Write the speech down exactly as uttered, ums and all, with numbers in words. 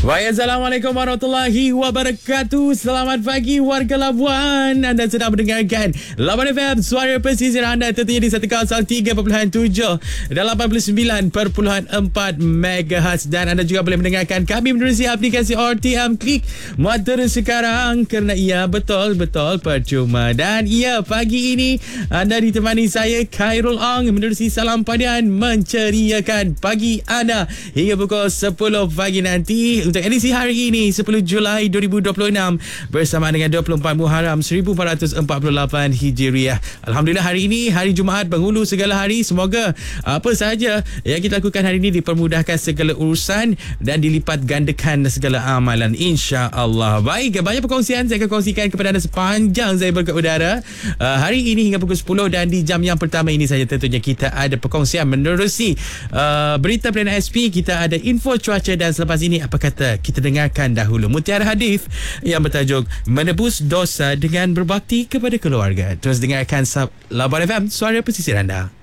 Baik, Assalamualaikum warahmatullahi wabarakatuh. Selamat pagi warga Labuan. Anda sedang mendengarkan Labuan F M, suara pesisir anda tentunya di seratus tiga perpuluhan tujuh dan lapan puluh sembilan perpuluhan empat megahertz. Dan anda juga boleh mendengarkan kami menerusi aplikasi R T M Klik Motor sekarang, kerana ia betul-betul percuma. Dan ia, pagi ini anda ditemani saya Khairul Ong menerusi Salam Padian, menceriakan pagi anda hingga pukul sepuluh pagi nanti. Untuk edisi hari ini sepuluh Julai dua ribu dua puluh enam bersama dengan dua puluh empat Muharram seribu empat ratus empat puluh lapan Hijriah. Alhamdulillah, hari ini hari Jumaat penghulu segala hari. Semoga apa sahaja yang kita lakukan hari ini dipermudahkan segala urusan dan dilipat gandakan segala amalan, insya-Allah. Baik, banyak perkongsian saya akan kongsikan kepada anda sepanjang saya berkat udara uh, hari ini hingga pukul sepuluh. Dan di jam yang pertama ini saja tentunya kita ada perkongsian menerusi uh, berita perdana S P. Kita ada info cuaca dan selepas ini apa kata kita dengarkan dahulu mutiara hadis yang bertajuk menebus dosa dengan berbakti kepada keluarga. Terus dengarkan Labuan F M, suara pesisir anda.